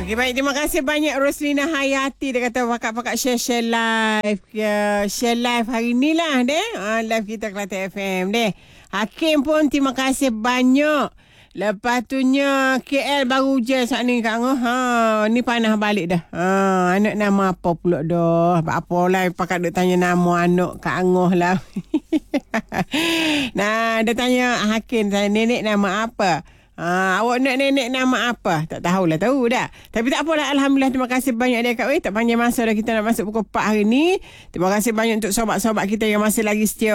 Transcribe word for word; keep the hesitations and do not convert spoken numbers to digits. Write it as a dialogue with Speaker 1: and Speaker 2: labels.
Speaker 1: Okey, baik. Terima kasih banyak Roslina Hayati. Dia kata pakak-pakak share-share live. Ya, share live hari ni lah, deh. Ha, live kita Kelantan F M, deh. Hakim pun terima kasih banyak. Lepas tu nya K L baru hujan saat ni Kak Angah. Ha, ni panas balik dah. Ha, anak nama apa pula dah? Apa lah pakak duk tanya nama anak Kak Angah lah. Nah, dia tanya Hakim, tanya nenek nama apa? Ha, awak nak nenek nama apa? Tak tahulah, tahu dah. Tapi tak apalah, alhamdulillah, terima kasih banyak dia Kak. Weh, tak panjang masa dah kita nak masuk pukul empat hari ni. Terima kasih banyak untuk sobat-sobat kita yang masih lagi setia